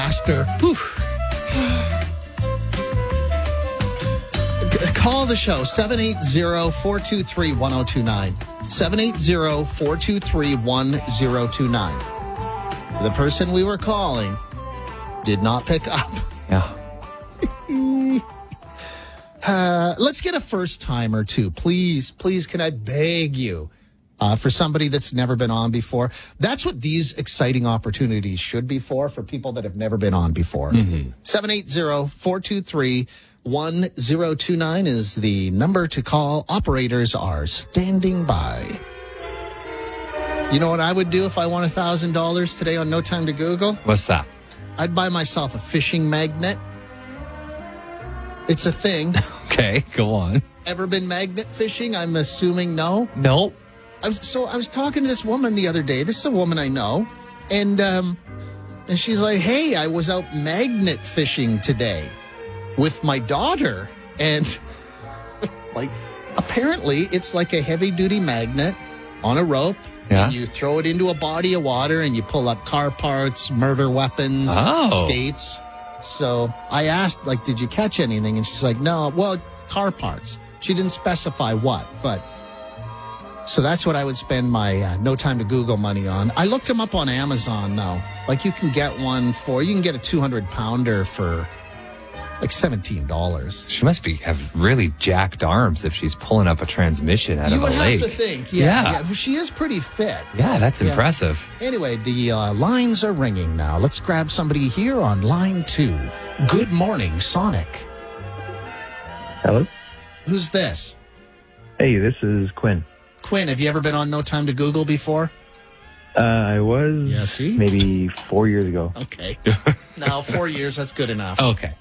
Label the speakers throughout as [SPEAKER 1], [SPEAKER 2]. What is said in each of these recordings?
[SPEAKER 1] Faster. Call the show, 780-423-1029. 780-423-1029. The person we were calling did not pick up.
[SPEAKER 2] Yeah.
[SPEAKER 1] Let's get a first timer too. Please, can I beg you? For somebody that's never been on before. That's what these exciting opportunities should be for people that have never been on before. 780-423-1029 is the number to call. Operators are standing by. You know what I would do if I won $1,000 today on No Time to Google?
[SPEAKER 2] What's that?
[SPEAKER 1] I'd buy myself a fishing magnet. It's a thing.
[SPEAKER 2] Okay, go on.
[SPEAKER 1] Ever been magnet fishing? I'm assuming no.
[SPEAKER 2] Nope.
[SPEAKER 1] I was talking to this woman the other day. This is a woman I know. And she's like, hey, I was out magnet fishing today with my daughter. And like, apparently it's like a heavy duty magnet on a rope.
[SPEAKER 2] Yeah.
[SPEAKER 1] And you throw it into a body of water and you pull up car parts, murder weapons, skates. So I asked, like, did you catch anything? And she's like, no, well, car parts. She didn't specify what, but... So that's what I would spend my No Time to Google money on. I looked them up on Amazon, though. Like, you can get a 200-pounder for like $17.
[SPEAKER 2] She must have really jacked arms if she's pulling up a transmission out of a lake.
[SPEAKER 1] You would have to think. Yeah. She is pretty fit.
[SPEAKER 2] Yeah, that's impressive.
[SPEAKER 1] Anyway, the lines are ringing now. Let's grab somebody here on line 2. Good morning, Sonic.
[SPEAKER 3] Hello?
[SPEAKER 1] Who's this?
[SPEAKER 3] Hey, this is Quinn.
[SPEAKER 1] Quinn, have you ever been on No Time to Google before?
[SPEAKER 3] I was maybe 4 years ago.
[SPEAKER 1] Okay. Now, 4 years, that's good enough.
[SPEAKER 2] Okay.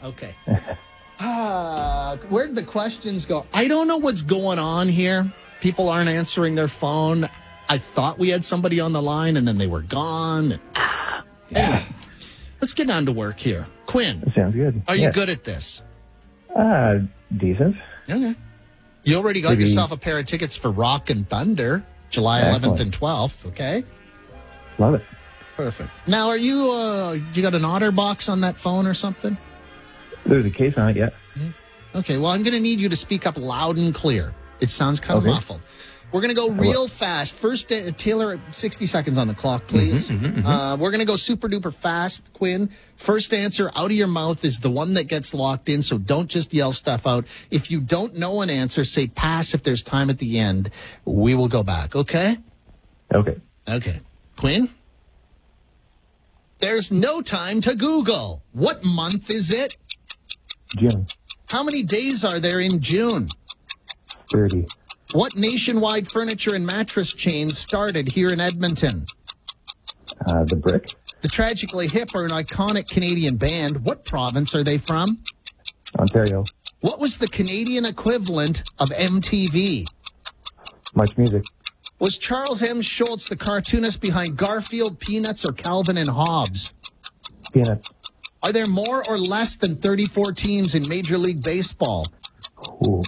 [SPEAKER 1] Where'd the questions go? I don't know what's going on here. People aren't answering their phone. I thought we had somebody on the line, and then they were gone. Anyway, let's get on to work here. Quinn.
[SPEAKER 3] That sounds good.
[SPEAKER 1] Are you good at this?
[SPEAKER 3] Decent.
[SPEAKER 1] Okay. You already got yourself a pair of tickets for Rock and Thunder, July 11th and 12th, okay?
[SPEAKER 3] Love it.
[SPEAKER 1] Perfect. Now, are you, you got an OtterBox on that phone or something?
[SPEAKER 3] There's a case on it, yeah.
[SPEAKER 1] Okay, well, I'm going to need you to speak up loud and clear. It sounds kind of muffled. We're going to go real fast. First, Taylor, 60 seconds on the clock, please. We're going to go super duper fast, Quinn. First answer out of your mouth is the one that gets locked in, so don't just yell stuff out. If you don't know an answer, say pass if there's time at the end. We will go back, okay?
[SPEAKER 3] Okay.
[SPEAKER 1] Quinn? There's no time to Google. What month is it?
[SPEAKER 3] June.
[SPEAKER 1] How many days are there in June?
[SPEAKER 3] 30.
[SPEAKER 1] What nationwide furniture and mattress chain started here in Edmonton?
[SPEAKER 3] The Brick.
[SPEAKER 1] The Tragically Hip are an iconic Canadian band. What province are they from?
[SPEAKER 3] Ontario.
[SPEAKER 1] What was the Canadian equivalent of MTV?
[SPEAKER 3] Much Music.
[SPEAKER 1] Was Charles M. Schultz the cartoonist behind Garfield, Peanuts, or Calvin and Hobbes?
[SPEAKER 3] Peanuts.
[SPEAKER 1] Are there more or less than 34 teams in Major League Baseball?
[SPEAKER 3] Ooh.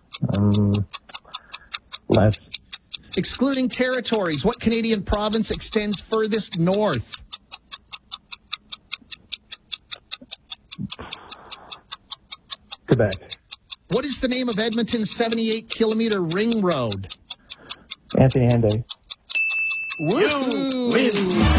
[SPEAKER 3] Less.
[SPEAKER 1] Excluding territories, what Canadian province extends furthest north?
[SPEAKER 3] Quebec.
[SPEAKER 1] What is the name of Edmonton's 78-kilometer ring road?
[SPEAKER 3] Anthony Henday.
[SPEAKER 1] Woo!
[SPEAKER 3] Win.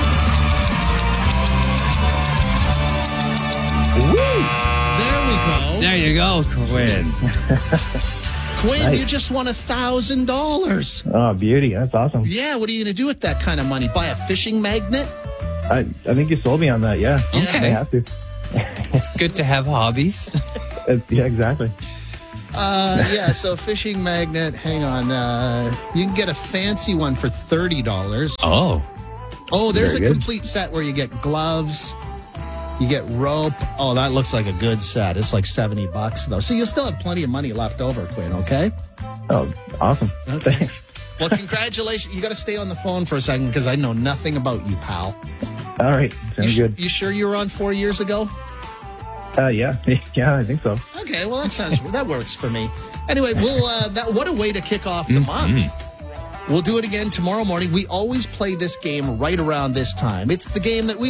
[SPEAKER 1] There we go.
[SPEAKER 2] There you go, Quinn.
[SPEAKER 1] Quinn,
[SPEAKER 3] Nice.
[SPEAKER 1] you just won $1,000.
[SPEAKER 3] Oh, beauty. That's awesome.
[SPEAKER 1] Yeah, what are you going to do with that kind of money? Buy a fishing magnet?
[SPEAKER 3] I think you sold me on that, yeah.
[SPEAKER 1] Okay.
[SPEAKER 3] I have to.
[SPEAKER 2] It's good to have hobbies.
[SPEAKER 3] Yeah, exactly.
[SPEAKER 1] So fishing magnet, hang on. You can get a fancy one for $30.
[SPEAKER 2] Oh,
[SPEAKER 1] There's
[SPEAKER 3] Very
[SPEAKER 1] a
[SPEAKER 3] good.
[SPEAKER 1] complete set where you get gloves, you get rope. Oh, that looks like a good set. It's like $70 though. So you'll still have plenty of money left over, Quinn, okay?
[SPEAKER 3] Oh, awesome.
[SPEAKER 1] Okay.
[SPEAKER 3] Thanks.
[SPEAKER 1] Well, congratulations. You got to stay on the phone for a second because I know nothing about you, pal.
[SPEAKER 3] All right. Sounds good.
[SPEAKER 1] You sure you were on 4 years ago?
[SPEAKER 3] Yeah. Yeah, I think so.
[SPEAKER 1] Okay, well that works for me. Anyway, what a way to kick off the month. We'll do it again tomorrow morning. We always play this game right around this time. It's the game that we